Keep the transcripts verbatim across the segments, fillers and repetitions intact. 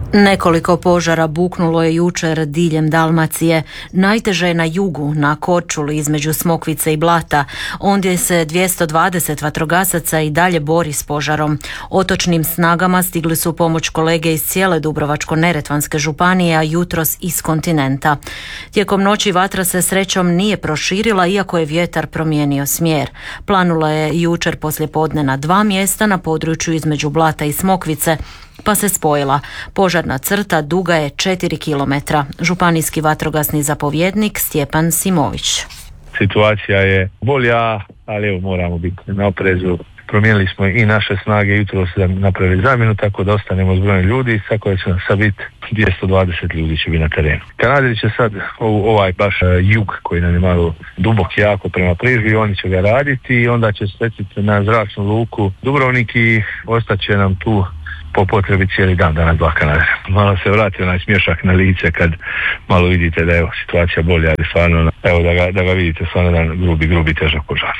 Nekoliko požara buknulo je jučer diljem Dalmacije. Najteže je na jugu, na Korčuli između Smokvice i Blata. Ondje se dvjesto dvadeset vatrogasaca i dalje bori s požarom. Otočnim snagama stigli su pomoć kolege iz cijele Dubrovačko-neretvanske županije, a jutros iz kontinenta. Tijekom noći vatra se srećom nije proširila, iako je vjetar promijenio smjer. Planula je jučer poslijepodne na dva mjesta na području između Blata i Smokvice, pa se spojila. Požarna crta duga je četiri kilometra. Županijski vatrogasni zapovjednik Stjepan Simović. Situacija je bolja, ali evo moramo biti na oprezu. Promijenili smo i naše snage, jutro se napravili zamjenu, tako da ostanemo s brojem ljudi, tako da će sad biti dvjesto dvadeset ljudi će biti na terenu. Kanaderi će sad ovaj baš jug koji nam je malo dubok jako prema Prižu, oni će ga raditi i onda će sletiti na zračnu luku Dubrovnik i ostaće nam tu po potrebi cijeli dan, danas dva Kanadera. Malo se vrati onaj smješak na lice kad malo vidite da je evo, situacija bolja, ali stvarno, evo da ga, da ga vidite, stvarno jedan grubi, grubi težak požar.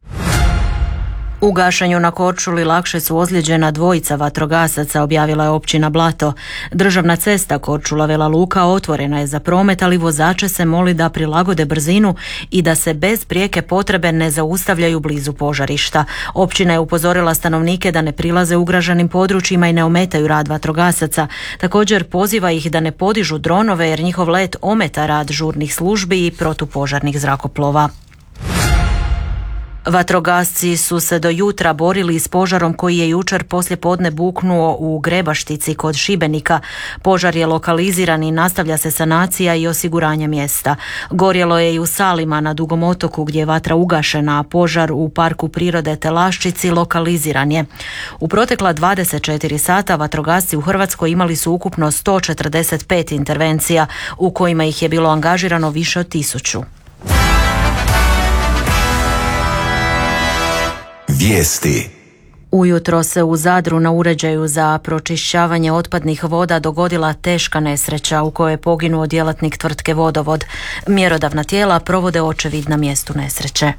U gašenju na Korčuli lakše su ozlijeđena dvojica vatrogasaca, objavila je općina Blato. Državna cesta Korčula-Vela Luka otvorena je za promet, ali vozače se moli da prilagode brzinu i da se bez prijeke potrebe ne zaustavljaju blizu požarišta. Općina je upozorila stanovnike da ne prilaze ugroženim područjima i ne ometaju rad vatrogasaca. Također poziva ih da ne podižu dronove jer njihov let ometa rad žurnih službi i protupožarnih zrakoplova. Vatrogasci su se do jutra borili s požarom koji je jučer poslijepodne buknuo u Grebaštici kod Šibenika. Požar je lokaliziran i nastavlja se sanacija i osiguranje mjesta. Gorjelo je i u Salima na Dugom otoku gdje je vatra ugašena, a požar u Parku prirode Telaščici lokaliziran je. U protekla dvadeset četiri sata vatrogasci u Hrvatskoj imali su ukupno sto četrdeset pet intervencija, u kojima ih je bilo angažirano više od tisuću. Vijesti. Ujutro se u Zadru na uređaju za pročišćavanje otpadnih voda dogodila teška nesreća u kojoj je poginuo djelatnik tvrtke Vodovod. Mjerodavna tijela provode očevid na mjestu nesreće.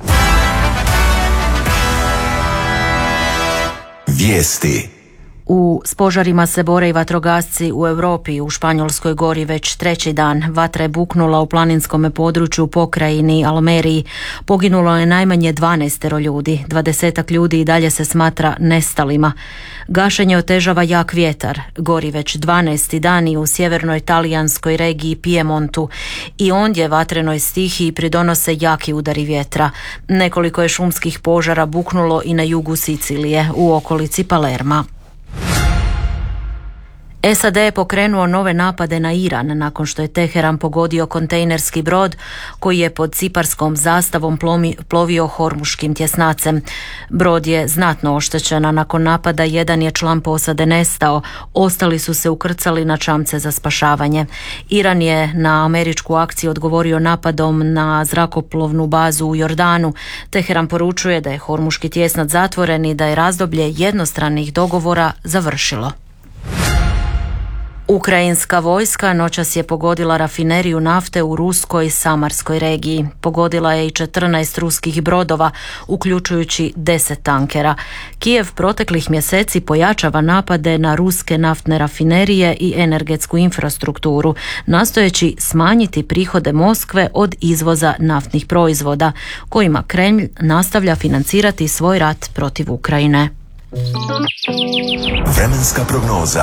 Vijesti. U s požarima se bore i vatrogasci u Europi. U Španjolskoj gori već treći dan. Vatra je buknula u planinskom području u pokrajini Almeriji. Poginulo je najmanje dvanaestero ljudi. Dvadesetak ljudi i dalje se smatra nestalima. Gašenje otežava jak vjetar. Gori već dvanaesti dan i u sjevernoj talijanskoj regiji Piemontu. I ondje vatrenoj stihiji pridonose jaki udari vjetra. Nekoliko je šumskih požara buknulo i na jugu Sicilije, u okolici Palerma. S A D je pokrenuo nove napade na Iran nakon što je Teheran pogodio kontejnerski brod koji je pod ciparskom zastavom plovio Hormuškim tjesnacem. Brod je znatno oštećen, a nakon napada jedan je član posade nestao, ostali su se ukrcali na čamce za spašavanje. Iran je na američku akciju odgovorio napadom na zrakoplovnu bazu u Jordanu. Teheran poručuje da je Hormuški tjesnac zatvoren i da je razdoblje jednostranih dogovora završilo. Ukrajinska vojska noćas je pogodila rafineriju nafte u ruskoj Samarskoj regiji. Pogodila je i četrnaest ruskih brodova, uključujući deset tankera. Kijev proteklih mjeseci pojačava napade na ruske naftne rafinerije i energetsku infrastrukturu, nastojeći smanjiti prihode Moskve od izvoza naftnih proizvoda, kojima Kremlj nastavlja financirati svoj rat protiv Ukrajine. Vremenska prognoza.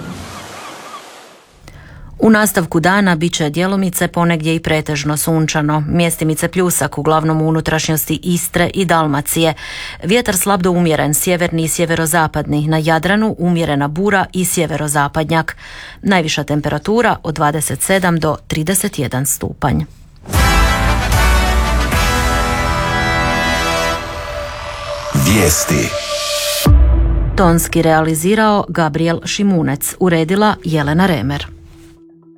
U nastavku dana bit će djelomice, ponegdje i pretežno sunčano. Mjestimice pljusak, uglavnom u unutrašnjosti Istre i Dalmacije. Vjetar slab do umjeren, sjeverni i sjeverozapadni. Na Jadranu umjerena bura i sjeverozapadnjak. Najviša temperatura od dvadeset sedam do trideset jedan stupanj. Vijesti. Tonski realizirao Gabriel Šimunec, uredila Jelena Remer.